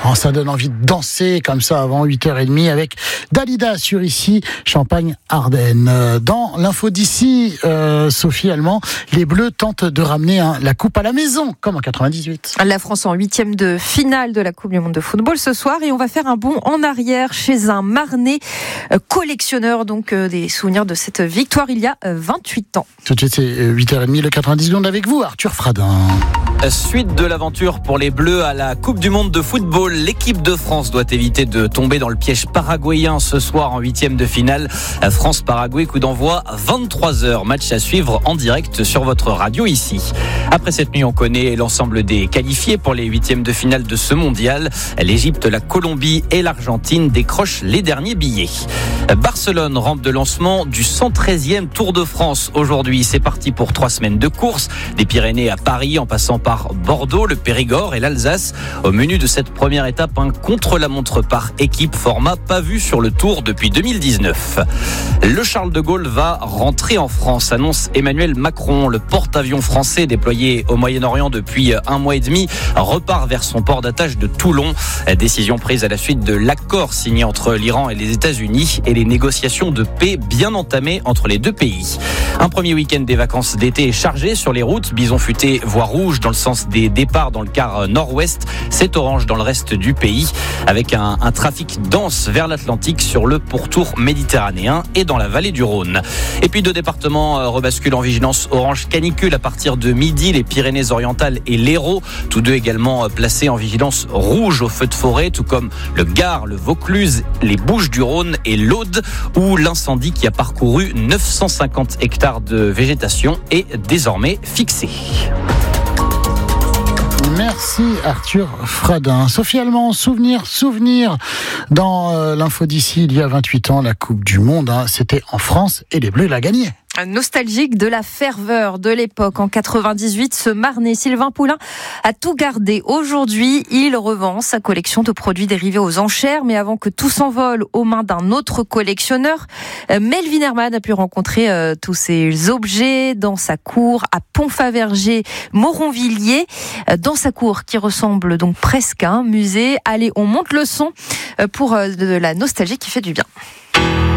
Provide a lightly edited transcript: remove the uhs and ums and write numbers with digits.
Oh, ça donne envie de danser comme ça avant 8h30 avec Dalida sur ici, Champagne-Ardenne. Dans l'info d'ici, Sophie Allemand, les Bleus tentent de ramener la coupe à la maison, comme en 98. La France en 8e de finale de la Coupe du Monde de football ce soir, et on va faire un bond en arrière chez un Marnais collectionneur donc des souvenirs de cette victoire il y a 28 ans. Tout de suite, c'est 8h30, le 90 secondes avec vous, Arthur Fradin. Suite de l'aventure pour les Bleus à la Coupe du Monde de football. L'équipe de France doit éviter de tomber dans le piège paraguayen ce soir en 8e de finale. France-Paraguay, coup d'envoi 23h. Match à suivre en direct sur votre radio ici. Après cette nuit, on connaît l'ensemble des qualifiés pour les 8e de finale de ce mondial. L'Égypte, la Colombie et l'Argentine décrochent les derniers billets. Barcelone, rampe de lancement du 113e Tour de France. Aujourd'hui, c'est parti pour 3 semaines de course. Des Pyrénées à Paris en passant par Bordeaux, le Périgord et l'Alsace. Au menu de cette première étape, un contre-la-montre par équipe, format pas vu sur le Tour depuis 2019. Le Charles de Gaulle va rentrer en France, annonce Emmanuel Macron. Le porte-avions français déployé au Moyen-Orient depuis 1 mois et demi repart vers son port d'attache de Toulon. Décision prise à la suite de l'accord signé entre l'Iran et les États-Unis et les négociations de paix bien entamées entre les deux pays. Un premier week-end des vacances d'été est chargé sur les routes. Bison futé, voie rouge dans le sens des départs dans le quart nord-ouest. C'est orange dans le reste du pays, avec un trafic dense vers l'Atlantique sur le pourtour méditerranéen et dans la vallée du Rhône. Et puis 2 départements rebasculent en vigilance orange canicule à partir de midi, les Pyrénées-Orientales et l'Hérault, tous deux également placés en vigilance rouge au feu de forêt, tout comme le Gard, le Vaucluse, les Bouches-du-Rhône et l'Aude, où l'incendie qui a parcouru 950 hectares de végétation est désormais fixé. Merci Arthur Fradin. Sophie Allemand, souvenir dans l'info d'ici, il y a 28 ans, la Coupe du Monde, c'était en France et les Bleus la gagnaient. Nostalgique de la ferveur de l'époque. En 98, ce Marnais Sylvain Poulain a tout gardé. Aujourd'hui, il revend sa collection de produits dérivés aux enchères. Mais avant que tout s'envole aux mains d'un autre collectionneur, Melvin Herman a pu rencontrer tous ces objets dans sa cour à Pont-Faverger, Moronvilliers. Dans sa cour qui ressemble donc presque à un musée. Allez, on monte le son pour de la nostalgie qui fait du bien.